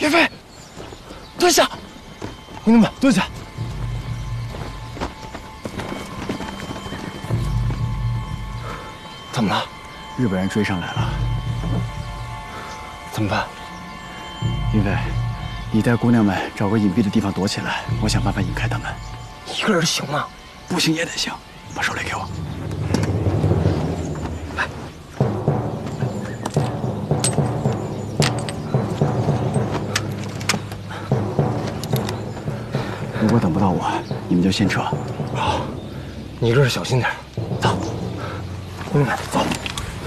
别飞，蹲下，兄弟们蹲下。怎么了？ 日本人追上来了， 怎么办？ 因为你带姑娘们找个隐蔽的地方躲起来，我想办法引开他们。 一个人行吗？ 不行也得行，把手雷给我。来，如果等不到我，你们就先撤。 好，你一个人小心点。走，兄弟们，走。